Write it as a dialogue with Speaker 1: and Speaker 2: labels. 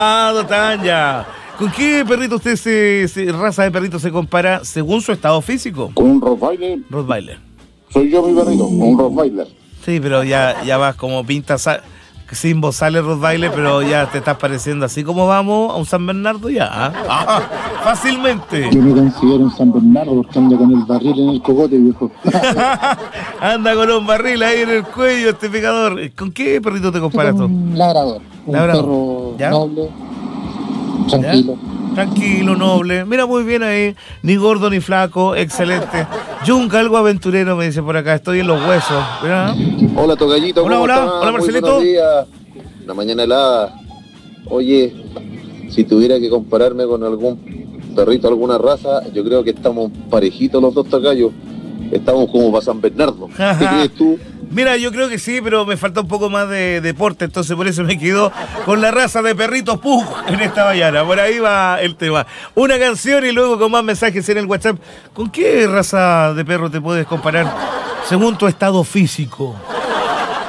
Speaker 1: Tanya. ¿Con qué perrito usted raza de perrito se compara según su estado físico?
Speaker 2: Con un Rottweiler.
Speaker 1: Rottweiler.
Speaker 2: Soy yo mi perrito, un Rottweiler.
Speaker 1: Sí, pero ya vas como pinta sin voz sale Rottweiler, pero ya te estás pareciendo así como vamos a un San Bernardo ya. Fácilmente.
Speaker 3: Yo me considero un San Bernardo porque ando con el barril en el cogote, viejo.
Speaker 1: Anda con un barril ahí en el cuello este picador. ¿Con qué perrito te comparas tú?
Speaker 3: Un labrador. Un perro
Speaker 1: ¿Ya?
Speaker 3: noble, tranquilo.
Speaker 1: ¿Ya? Tranquilo, noble. Mira, muy bien ahí. Ni gordo ni flaco. Excelente. Yunca, algo aventurero, me dice por acá. Estoy en los huesos. Mira.
Speaker 2: Hola, Tocayito.
Speaker 1: Hola,
Speaker 2: ¿cómo
Speaker 1: hola.
Speaker 2: estás?
Speaker 1: Hola,
Speaker 2: Muy
Speaker 1: Marcelito.
Speaker 2: buenos días. Una mañana helada. Oye, si tuviera que compararme con algún perrito, alguna raza, yo creo que estamos parejitos los dos tocayos. Estamos como para San Bernardo. ¿Qué crees tú?
Speaker 1: Mira, yo creo que sí, pero me falta un poco más de deporte, entonces por eso me quedo con la raza de perritos Pug en esta mañana. Por ahí va el tema. Una canción y luego con más mensajes en el WhatsApp. ¿Con qué raza de perro te puedes comparar según tu estado físico?